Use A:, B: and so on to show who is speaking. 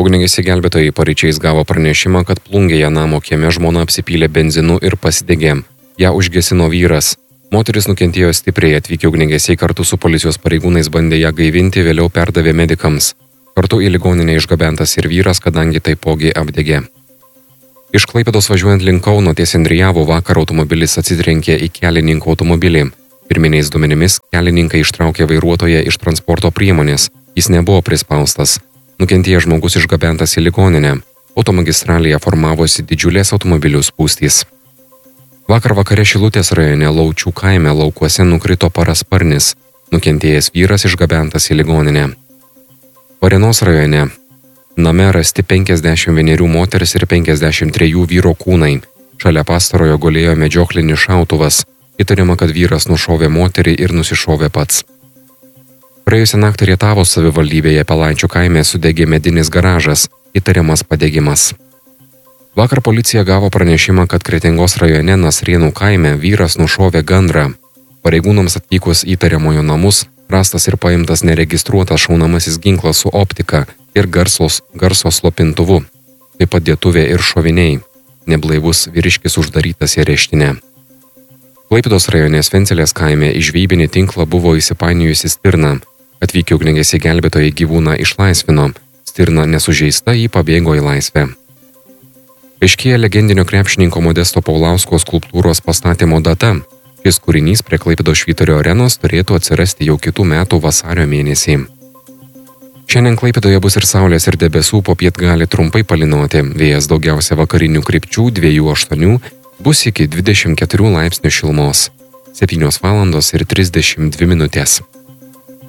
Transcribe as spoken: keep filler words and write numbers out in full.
A: Ugniagesiai gelbėtojai paryčiais gavo pranešimą, kad Plungėje namo kieme žmona apsipylė benzinu ir pasidegė. Ją užgesino vyras. Moteris nukentėjo stipriai, atvykę ugniagesiai kartu su policijos pareigūnais bandė ją gaivinti, vėliau perdavė medikams. Kartu į ligoninę išgabentas ir vyras, kadangi taipogi apdegė. Iš Klaipėdos važiuojant link Kauno ties Indrijavo vakar automobilis atsitrenkė į kelininko automobilį. Pirminiais duomenimis kelininkai ištraukė vairuotoją iš transporto priemonės. Jis nebuvo prispaustas. Nukentėjęs žmogus išgabentas į ligoninę. Automagistralėje formavosi didžiulės automobilių spūstys. Vakar vakare Šilutės rajone Laučių kaime laukuose nukrito parasparnis. Nukentėjęs vyras išgabentas į ligoninę. Varėnos rajone name rasti penkiasdešimt vienerių moters ir penkiasdešimt trejų vyro kūnai. Šalia pastarojo gulėjo medžioklinis šautuvas. Įtariama, kad vyras nušovė moterį ir nusišovė pats. Praėjusią naktį Rietavos savivaldybėje Pelaičių kaime sudegė medinis garažas, įtariamas padegimas. Vakar policija gavo pranešimą, kad Kretingos rajone Nasrėnų kaime vyras nušovė gandrą. Pareigūnams atvykus įtariamojo namus, rastas ir paimtas neregistruotas šaunamasis ginklas su optika ir garsos, garso slopintuvu, taip pat dėtuvė ir šoviniai. Neblaivus vyriškis uždarytas į areštinę. Klaipėdos rajone Svencelės kaime į žvejybinį tinklą buvo įsipainiojusi stirna. Atvykę ugniagesiai gelbėtojai gyvūną išlaisvino. Stirna nesužeista, jį pabėgo į laisvę. Aiškėja legendinio krepšininko Modesto Paulausko skulptūros pastatymo data. Šis kūrinys prie Klaipėdos Švyturio arenos turėtų atsirasti jau kitų metų vasario mėnesį. Šiandien Klaipėdoje bus ir saulės ir debesų, popiet gali trumpai palynoti. Vėjas daugiausia vakarinių krypčių dviejų aštuonių, bus iki dvidešimt keturių laipsnių šilumos. septynios valandos ir trisdešimt dvi minutės.